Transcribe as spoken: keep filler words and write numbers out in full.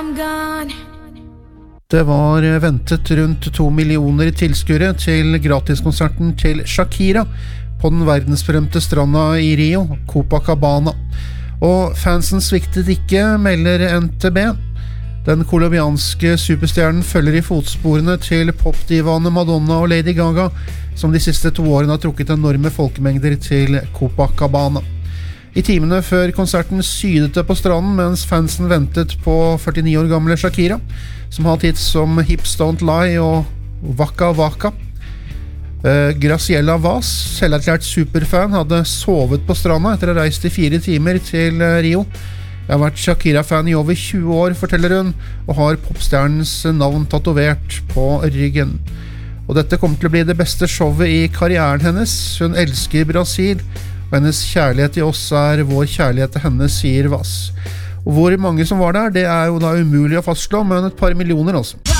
Det var ventet rundt to millioner tilskuere til gratiskonserten til Shakira på den verdensberømte stranda i Rio, Copacabana. Og fansen sviktet ikke, melder N T B. Den kolumbianske superstjernen følger i fotsporene til popdivaene Madonna og Lady Gaga, som de siste to årene har trukket enorme folkemengder til Copacabana. I timene før konserten sydet det på stranden, mens fansen ventet på førtini år gamle Shakira, som har hits som Hips Don't Lie og Waka Waka. Uh, Graciela Vaz, selverklært superfan, hadde sovet på stranda etter å ha reist i fire timer til uh, Rio. Jeg har vært Shakira-fan i over tjue år, forteller hun, og har popstjernens navn tatovert på ryggen. Og dette kommer til å bli det beste showet i karrieren hennes. Hun elsker Brasil, og hennes kjærlighet til oss er vår kjærlighet til henne, sier Vaz. Og hvor mange som var der, det er jo da umulig å fastslå, men et par millioner altså.